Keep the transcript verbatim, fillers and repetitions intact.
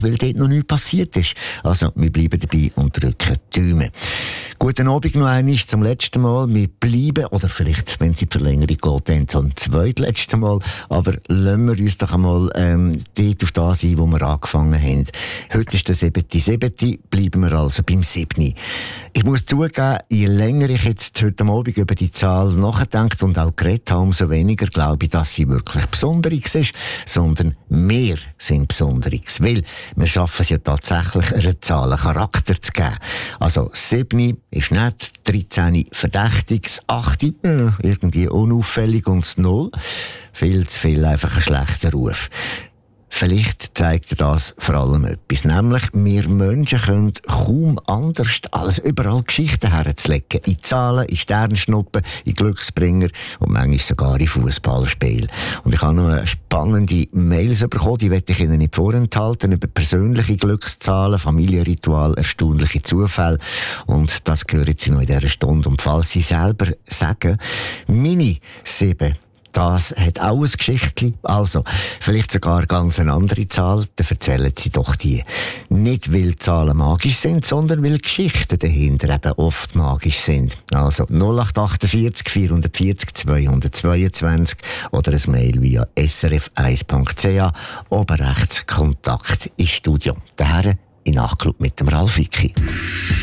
weil dort noch nichts passiert ist. Also, wir bleiben dabei und drücken die Daumen. Guten Abend noch einmal zum letzten Mal. Wir bleiben, oder vielleicht, wenn es in die Verlängerung geht, dann zum zweitletzten Mal. Aber lassen wir uns doch einmal ähm, dort auf das ein, wo wir angefangen haben. Heute ist der siebte siebte Bleiben wir also beim siebten Ich muss zugeben, je länger ich jetzt heute Abend über die Zahl nachgedacht und auch geredet habe, umso weniger glaube ich, dass sie wirklich Besonderes ist, sondern wir sind Besonderes. Weil wir schaffen es ja tatsächlich, einer Zahl einen Charakter zu geben. Also sieben ist nett, dreizehn verdächtig, das acht äh, irgendwie unauffällig und das null viel zu viel einfach ein schlechter Ruf. Vielleicht zeigt das vor allem etwas. Nämlich, wir Menschen können kaum anders als überall Geschichten herzulegen. In Zahlen, in Sternschnuppen, in Glücksbringer und manchmal sogar in Fußballspielen. Und ich habe noch eine spannende Mails bekommen, die möchte ich Ihnen nicht vorenthalten, über persönliche Glückszahlen, Familienritual, erstaunliche Zufälle. Und das hören Sie noch in dieser Stunde. Und falls Sie selber sagen, meine sieben, das hat auch ein Geschichtchen. Also, vielleicht sogar ganz eine andere Zahl, dann erzählen Sie doch die. Nicht, weil Zahlen magisch sind, sondern weil Geschichten dahinter eben oft magisch sind. Also, null acht acht vier vier vier null zwei zwei zwei oder ein Mail via s r f eins punkt c h, oben rechts Kontakt ins Studio. Daher in Nachklub mit dem Ralf Wicki.